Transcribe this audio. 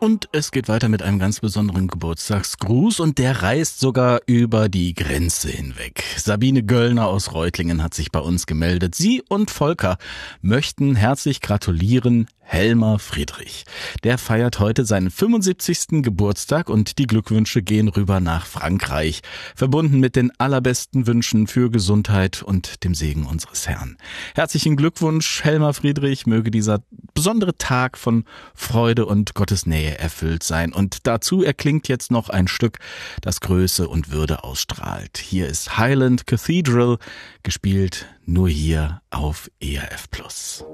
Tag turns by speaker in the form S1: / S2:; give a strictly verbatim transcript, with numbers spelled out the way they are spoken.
S1: Und es geht weiter mit einem ganz besonderen Geburtstagsgruß und der reist sogar über die Grenze hinweg. Sabine Göllner aus Reutlingen hat sich bei uns gemeldet. Sie und Volker möchten herzlich gratulieren Helmer Friedrich. Der feiert heute seinen fünfundsiebzigsten Geburtstag und die Glückwünsche gehen rüber nach Frankreich, verbunden mit den allerbesten Wünschen für Gesundheit und dem Segen unseres Herrn. Herzlichen Glückwunsch, Helmer Friedrich, möge dieser besondere Tag von Freude und Gottes Nähe erfüllt sein. Und dazu erklingt jetzt noch ein Stück, das Größe und Würde ausstrahlt. Hier ist Highland Cathedral, gespielt nur hier auf E R F Plus.